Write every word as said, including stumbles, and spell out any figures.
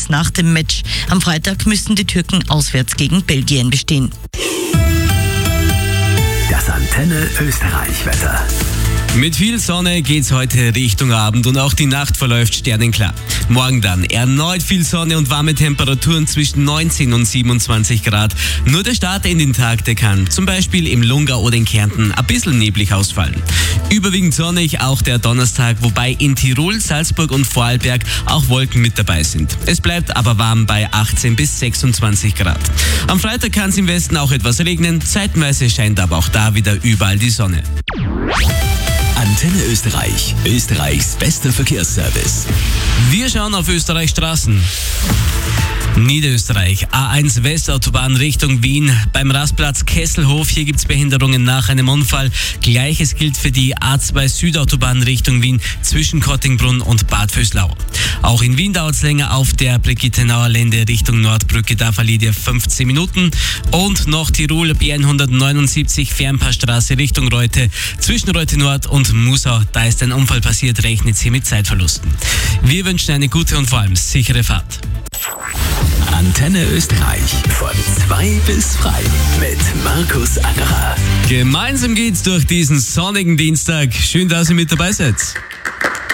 nach dem Match. Am Freitag müssten die Türken auswärts gegen Belgien bestehen. Das Antenne Österreich-Wetter. Mit viel Sonne geht's heute Richtung Abend und auch die Nacht verläuft sternenklar. Morgen dann erneut viel Sonne und warme Temperaturen zwischen neunzehn und siebenundzwanzig Grad. Nur der Start in den Tag, der kann zum Beispiel im Lungau oder in Kärnten ein bisschen neblig ausfallen. Überwiegend sonnig auch der Donnerstag, wobei in Tirol, Salzburg und Vorarlberg auch Wolken mit dabei sind. Es bleibt aber warm bei achtzehn bis sechsundzwanzig Grad. Am Freitag kann es im Westen auch etwas regnen, zeitweise scheint aber auch da wieder überall die Sonne. Antenne Österreich, Österreichs bester Verkehrsservice. Wir schauen auf Österreichs Straßen. Niederösterreich, A eins Westautobahn Richtung Wien, beim Rastplatz Kesselhof, hier gibt es Behinderungen nach einem Unfall. Gleiches gilt für die A zwei Südautobahn Richtung Wien zwischen Kottingbrunn und Bad Vöslau. Auch in Wien dauert es länger auf der Brigittenauer Lände Richtung Nordbrücke, da verliert ihr fünfzehn Minuten. Und noch Tirol, B hundertneunundsiebzig Fernpassstraße Richtung Reute, zwischen Reute Nord und Musau, da ist ein Unfall passiert, rechnet hier mit Zeitverlusten. Wir wünschen eine gute und vor allem sichere Fahrt. Antenne Österreich von zwei bis frei mit Markus Angerer. Gemeinsam geht's durch diesen sonnigen Dienstag. Schön, dass ihr mit dabei seid.